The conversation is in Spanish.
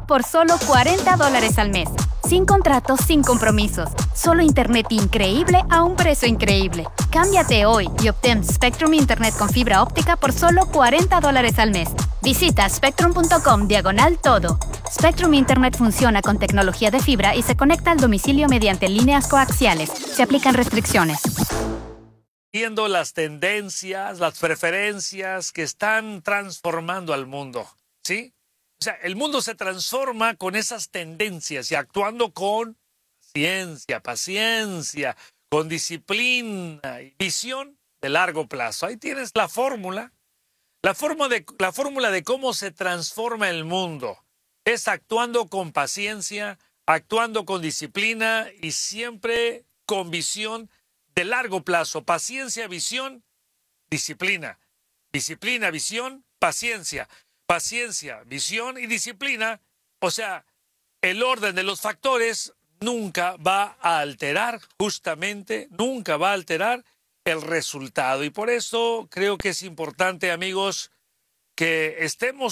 por solo $40 al mes. Sin contratos, sin compromisos. Solo internet increíble a un precio increíble. Cámbiate hoy y obtén Spectrum Internet con fibra óptica por solo $40 al mes. Visita spectrum.com/todo. Spectrum Internet funciona con tecnología de fibra y se conecta al domicilio mediante líneas coaxiales. Se aplican restricciones. Viendo las tendencias, las preferencias que están transformando al mundo, ¿sí? O sea, el mundo se transforma con esas tendencias y actuando con ciencia, paciencia, con disciplina y visión de largo plazo. Ahí tienes la fórmula. La fórmula de cómo se transforma el mundo es actuando con paciencia, actuando con disciplina y siempre con visión de largo plazo. Paciencia, visión, disciplina. Disciplina, visión, paciencia. Paciencia, visión y disciplina. O sea, el orden de los factores nunca va a alterar, justamente, nunca va a alterar el resultado. Y por eso creo que es importante, amigos, que estemos